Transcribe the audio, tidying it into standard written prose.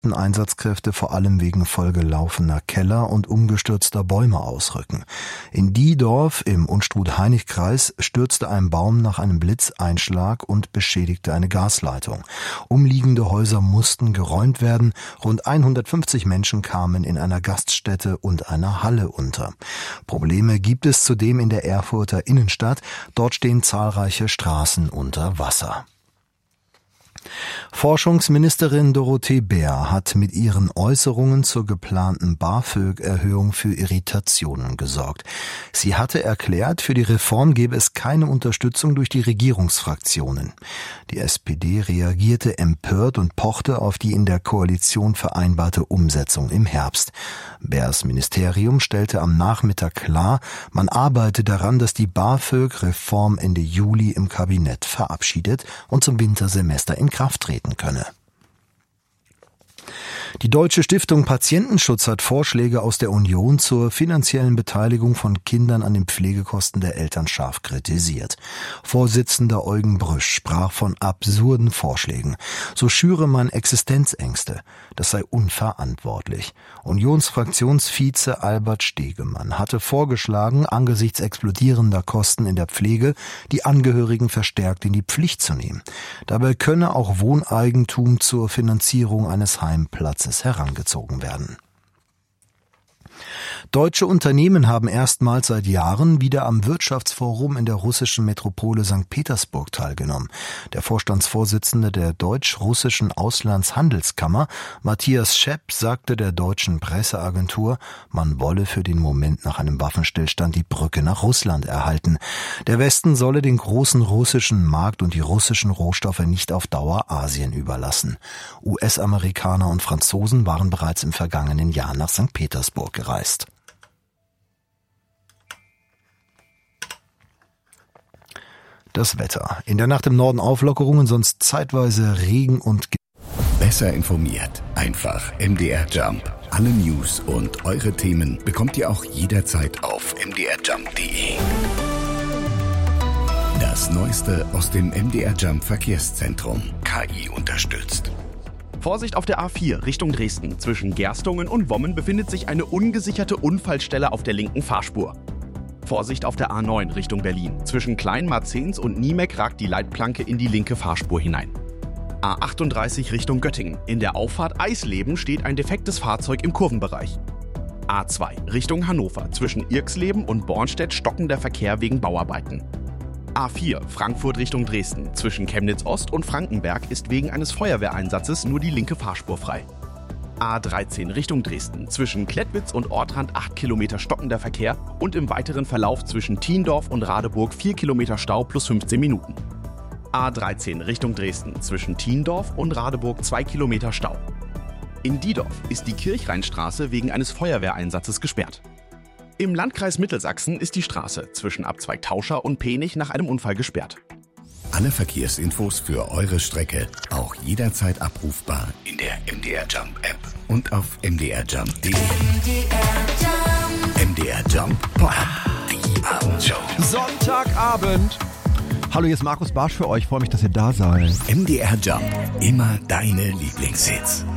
Einsatzkräfte vor allem wegen vollgelaufener Keller und umgestürzter Bäume ausrücken. In Diedorf im Unstrut-Hainich-Kreis stürzte ein Baum nach einem Blitzeinschlag und beschädigte eine Gasleitung. Umliegende Häuser mussten geräumt werden. Rund 150 Menschen kamen in einer Gaststätte und einer Halle unter. Probleme gibt es zudem in der Erfurter Innenstadt. Dort stehen zahlreiche Straßen unter Wasser. Forschungsministerin Dorothee Bär hat mit ihren Äußerungen zur geplanten BAföG-Erhöhung für Irritationen gesorgt. Sie hatte erklärt, für die Reform gebe es keine Unterstützung durch die Regierungsfraktionen. Die SPD reagierte empört und pochte auf die in der Koalition vereinbarte Umsetzung im Herbst. Bärs Ministerium stellte am Nachmittag klar, man arbeite daran, dass die BAföG-Reform Ende Juli im Kabinett verabschiedet und zum Wintersemester in Kraft treten könne. Die Deutsche Stiftung Patientenschutz hat Vorschläge aus der Union zur finanziellen Beteiligung von Kindern an den Pflegekosten der Eltern scharf kritisiert. Vorsitzender Eugen Brüsch sprach von absurden Vorschlägen. So schüre man Existenzängste. Das sei unverantwortlich. Unionsfraktionsvize Albert Stegemann hatte vorgeschlagen, angesichts explodierender Kosten in der Pflege die Angehörigen verstärkt in die Pflicht zu nehmen. Dabei könne auch Wohneigentum zur Finanzierung eines Heimplatzes herangezogen werden. Deutsche Unternehmen haben erstmals seit Jahren wieder am Wirtschaftsforum in der russischen Metropole St. Petersburg teilgenommen. Der Vorstandsvorsitzende der deutsch-russischen Auslandshandelskammer, Matthias Schepp, sagte der deutschen Presseagentur, man wolle für den Moment nach einem Waffenstillstand die Brücke nach Russland erhalten. Der Westen solle den großen russischen Markt und die russischen Rohstoffe nicht auf Dauer Asien überlassen. US-Amerikaner und Franzosen waren bereits im vergangenen Jahr nach St. Petersburg gereist. Das Wetter. In der Nacht im Norden Auflockerungen, sonst zeitweise Regen und Besser informiert. Einfach MDR Jump. Alle News und eure Themen bekommt ihr auch jederzeit auf mdrjump.de. Das Neueste aus dem MDR Jump Verkehrszentrum. KI unterstützt. Vorsicht auf der A4 Richtung Dresden. Zwischen Gerstungen und Wommen befindet sich eine ungesicherte Unfallstelle auf der linken Fahrspur. Vorsicht auf der A9 Richtung Berlin. Zwischen Kleinmarzens und Niemek ragt die Leitplanke in die linke Fahrspur hinein. A38 Richtung Göttingen. In der Auffahrt Eisleben steht ein defektes Fahrzeug im Kurvenbereich. A2 Richtung Hannover. Zwischen Irxleben und Bornstedt stocken der Verkehr wegen Bauarbeiten. A4 Frankfurt Richtung Dresden. Zwischen Chemnitz Ost und Frankenberg ist wegen eines Feuerwehreinsatzes nur die linke Fahrspur frei. A13 Richtung Dresden. Zwischen Klettwitz und Ortrand 8 Kilometer stockender Verkehr und im weiteren Verlauf zwischen Thiendorf und Radeburg 4 Kilometer Stau plus 15 Minuten. A13 Richtung Dresden. Zwischen Thiendorf und Radeburg 2 Kilometer Stau. In Diedorf ist die Kirchrheinstraße wegen eines Feuerwehreinsatzes gesperrt. Im Landkreis Mittelsachsen ist die Straße zwischen Abzweig Tauscher und Penich nach einem Unfall gesperrt. Alle Verkehrsinfos für eure Strecke auch jederzeit abrufbar in der MDR Jump App und auf mdrjump.de. MDR Jump, die Abendshow. Sonntagabend. Hallo, hier ist Markus Barsch für euch. Ich freue mich, dass ihr da seid. MDR Jump, immer deine Lieblingshits.